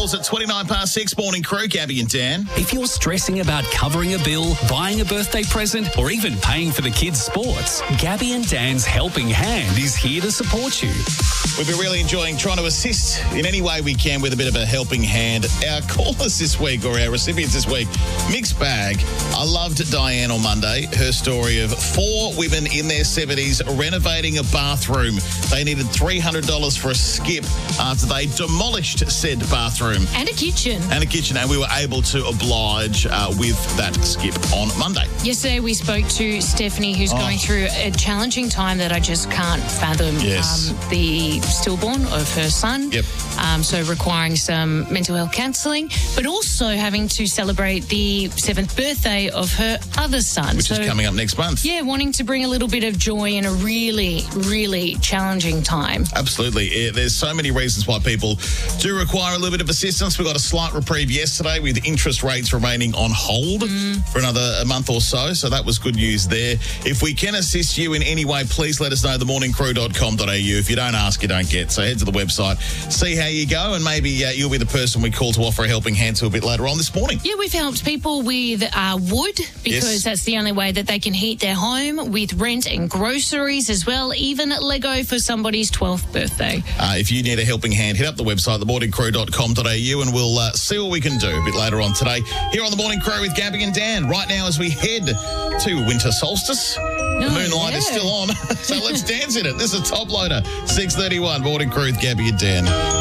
yours at 6:29. Morning Crew, Gabby and Dan. If you're stressing about covering a bill, buying a birthday present, or even paying for the kids' sports, Gabby and Dan's Helping Hand is here to support you. We've been really enjoying trying to assist in any way we can with a bit of a helping hand. Our callers this week, or our recipients this week, mixed bag. I loved Diane on Monday, her story of 4 women in their 70s renovating a bathroom. They needed $300 for a skip after they demolished said bathroom. And a kitchen. And we were able to oblige with that skip on Monday. Yesterday we spoke to Stephanie, who's going through a challenging time that I just can't fathom. Yes. The stillborn of her son. Yep. So requiring some mental health counselling, but also having to celebrate the 7th birthday of her other son. Which is coming up next month. Yeah, wanting to bring a little bit of joy in a really, really challenging time. Absolutely. There's so many reasons why people do require a little bit of assistance. We got a slight reprieve yesterday with interest rates remaining on hold for another month or so. So that was good news there. If we can assist you in any way, please let us know, themorningcrew.com.au. If you don't ask, you don't get. So head to the website, see how you go, and maybe you'll be the person we call to offer a helping hand to a bit later on this morning. Yeah, we've helped people with wood because that's the only way that they can heat their home, with rent and groceries as well, even Lego for somebody's 12th birthday. If you need a helping hand, hit up the website, themorningcrew.com.au, and we'll see what we can do a bit later on today here on The Morning Crew with Gabby and Dan. Right now as we head to winter solstice, the moonlight is still on, so let's dance in it. This is Top Loader, 6:31, Morning Crew with Gabby and Dan.